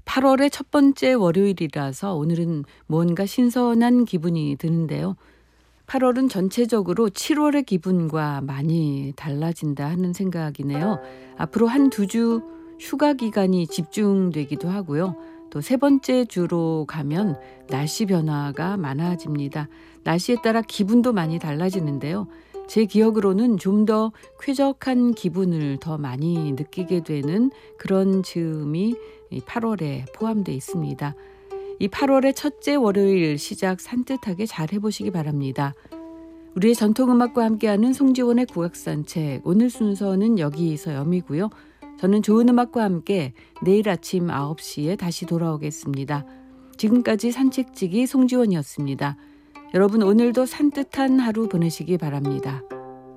8월의 첫 번째 월요일이라서 오늘은 뭔가 신선한 기분이 드는데요. 8월은 전체적으로 7월의 기분과 많이 달라진다 하는 생각이네요. 앞으로 한 두 주 휴가 기간이 집중되기도 하고요. 또 세 번째 주로 가면 날씨 변화가 많아집니다. 날씨에 따라 기분도 많이 달라지는데요. 제 기억으로는 좀 더 쾌적한 기분을 더 많이 느끼게 되는 그런 즈음이 8월에 포함되어 있습니다. 이 8월의 첫째 월요일 시작 산뜻하게 잘 해보시기 바랍니다. 우리의 전통음악과 함께하는 송지원의 국악산책, 오늘 순서는 여기서 여미고요. 저는 좋은 음악과 함께 내일 아침 9시에 다시 돌아오겠습니다. 지금까지 산책지기 송지원이었습니다. 여러분 오늘도 산뜻한 하루 보내시기 바랍니다.